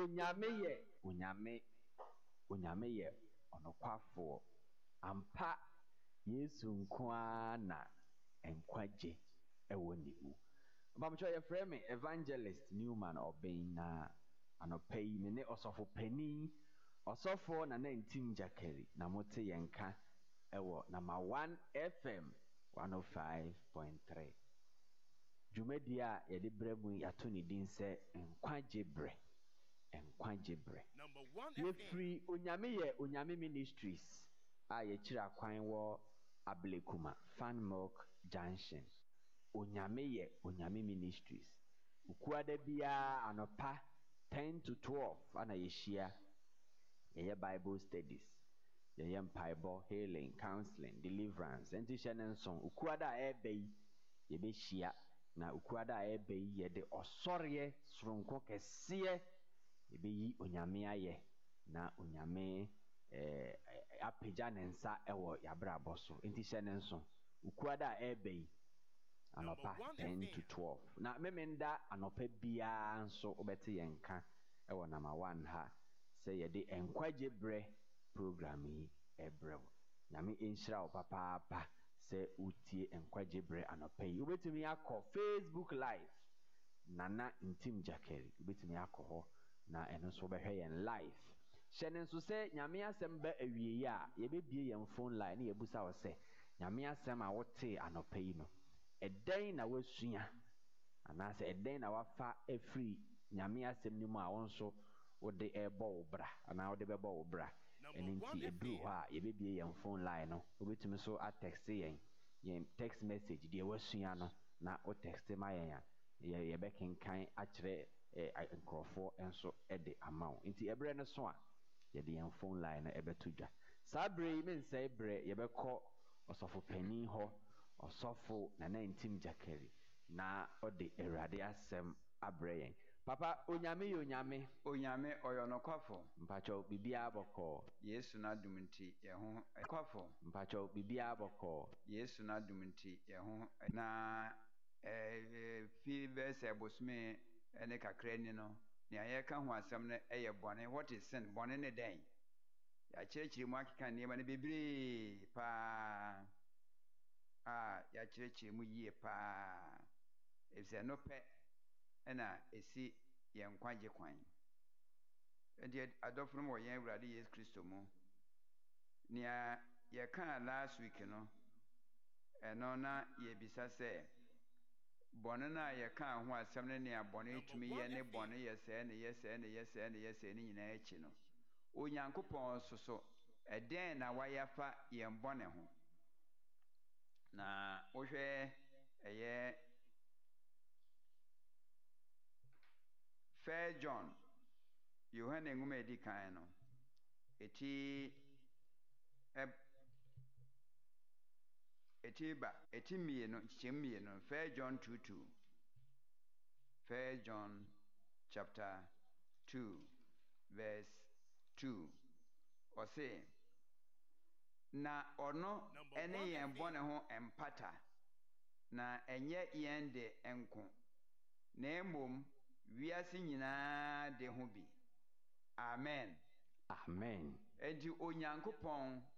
onyame ye onokwafo ampa Yesu nkoa na enkwagye ewo ne mu. Bamcho ye frame me Evangelist Newman Obin na anopai me ne osofo pani osofo na Ntim Jakeri na mote yenka ewo number 1 FM 105.3. Dwumadi a ye de brebu yato ne din se enkwagye bre. Number 1 Ye FM. free Onyame Ministries a ye kira kwan wo Ablekuma Fan Milk Junction. Onyame Ministries. Ukuada bia anopa 10 to 12 ana yeshia. Ye Bible studies. Ye mpaibo, healing, counseling, deliverance. Enti shenenson ukuada ebe ye be shia na ukuada ebe ye de osorye sronko kesiye ye be yi onyame aye na onyame apagya ne nsa ewo yabra boso. Enti shenenson ukuada ebe anopa 10 to 12. Na memenda anopa bia nso obete yenka ewo number 1 ha se ye de enkwagye bre program yi ebrew. Nyame enhyira wo papa se utie enkwagye bre anopa yi. Ubetumi akọ Facebook live Nana Ntim Jakeri. Ubetumi akọ ho na eno so behwe yen live. Hyene nso se nyame asem ba awie ya ye bebie yen phone line na ye busa wo se nyame asem a wote anopa yi no eden na wasua anase eden na wafa efri nyame asem ni mu a wonso wode ebo wo bra ana wode bebo wo bra enenti edu ho a ye bebie yen phone line no obetumi so a text yen text message de wasua no na o text ma yen a ye bekenkan a kire nkrofo enso de amawo enti ebre no so a ye de yen phone line no ebeto dwa sabre me nsai bre ye bekọ osofo pani ho osofo na Ntim Jakeri na ode Awurade asem abre yen. Papa onyame oyo nokwafo mpacho bibia boko Yesu na duminti ye ho kwafo mpacho bibia boko Yesu na duminti ye ho na fi verse bosme ene kakra ni no ne ayeka ho asem no eye bone. What is sin? Bone ne den ya kirikiri mu akeka ne ma ne bebre pa ya kirikiri mu yie pa efse no pe ena esi ye nkwagye kwan. Enti adofo mo yen Awurade Yesu Kristo mu nia ye kan last week no eno na ye bisa se bone na ye kan ho asem ne nia bone tumi ye ne bone ye se ne ye se ne ye se ne ye se ne nyina echi no Onyankopɔn soso eden na wayafa ye bone ho na wohwe eye 1 John Yohane ngume di kan no eti mie no chemie no 1 John 2:2 1 John chapter 2 verse 2 or say na ono ene yen bone ho empata na enye yen de enko na emom wiase nyinaa de ho bi. Amen. Amen. Enti Onyankopɔn